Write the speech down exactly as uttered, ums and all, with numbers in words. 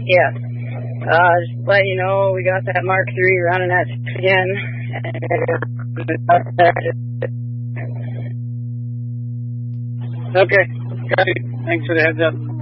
Yeah. Uh, just let you know, we got that Mark three running at again. Okay. Got it. Thanks for the heads up.